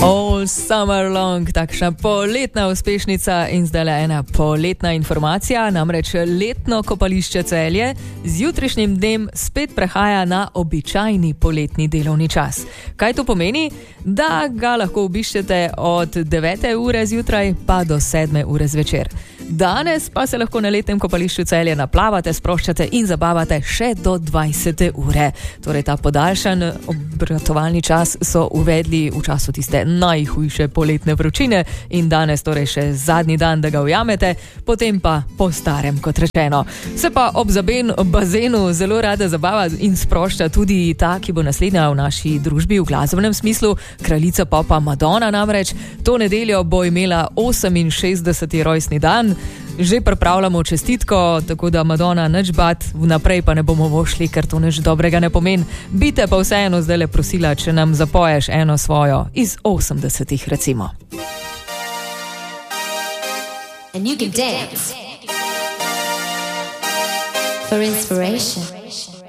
All summer long, takšna poletna uspešnica in zdaj le ena poletna informacija, namreč letno kopališče Celje z jutrišnjim dnem spet prehaja na običajni poletni delovni čas. Kaj to pomeni? Da ga lahko obiščete od 9. ure zjutraj pa do 7. ure zvečer. Danes pa se lahko na letnem kopališču Celje naplavate, sproščate in zabavate še do 20. ure. Torej ta podaljšan obratovalni čas so uvedli v času tiste najhujše poletne vročine in danes torej še zadnji dan, da ga ujamete, potem pa po starem, kot rečeno. Se pa ob bazenu zelo rada zabava in sprošča tudi ta, ki bo naslednja v naši družbi v glasbenem smislu, kraljica popa Madonna namreč. To nedeljo bo imela 68. rojstni dan. Že pripravljamo čestitko, tako da Madonna nič bat, vnaprej pa ne bomo vošli, ker to nič dobrega ne pomeni. Bite pa vseeno zdaj le prosila, če nam zapoješ eno svojo iz 80-ih recimo. And you can dance for inspiration.